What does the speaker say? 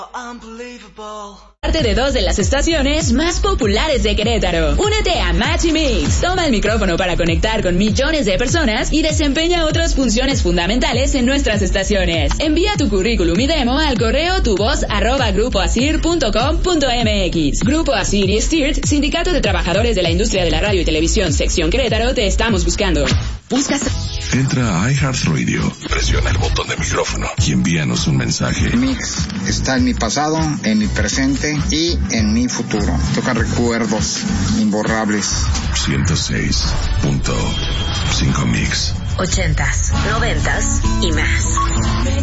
Parte de 2 de las estaciones más populares de Querétaro. Únete a Match y Mix. Toma el micrófono para conectar con millones de personas y desempeña otras funciones fundamentales en nuestras estaciones. Envía tu currículum y demo al correo tuvoz@grupoasir.com.mx. Grupo Asir y Stirt, Sindicato de Trabajadores de la Industria de la Radio y Televisión, Sección Querétaro, te estamos buscando. Buscas... Entra a iHeartRadio, presiona el botón de micrófono y envíanos un mensaje. Mix está en mi pasado, en mi presente y en mi futuro. Toca recuerdos imborrables. 106.5 Mix. 80s, 90s y más.